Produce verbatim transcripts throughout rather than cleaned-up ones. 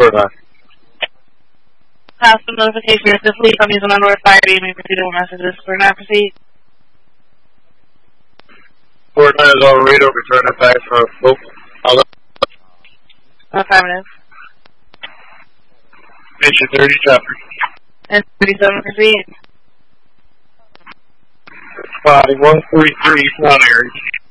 Square nine. Possible notification is this lead. I'm using unnotified. You may proceed with messages. Square nine, proceed. Square nine is on radar. Return it back for both. Affirmative. Mission thirty, traffic. And thirty-seven, proceed. Body one forty-three, primary.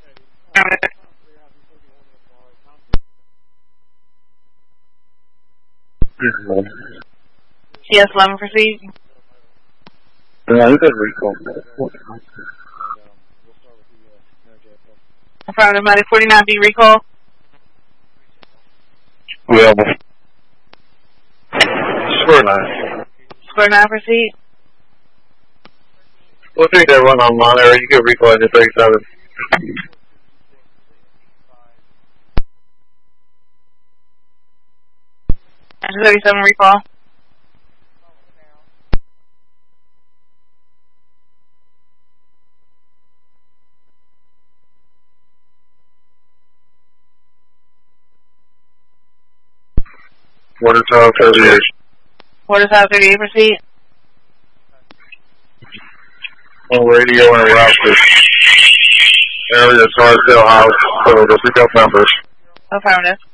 T S eleven, proceed. Yeah, you could recall that. Affirmative, Medic forty-nine, B, recall. Well, Square nine. Square nine, proceed. We'll take that run on monitor. You can recall into thirty-seven. thirty-seven, recall. Water Tower thirty-eight. Water Tower thirty-eight, proceed. On radio and route to area Scarsdale House, so the pickup numbers. Affirmative.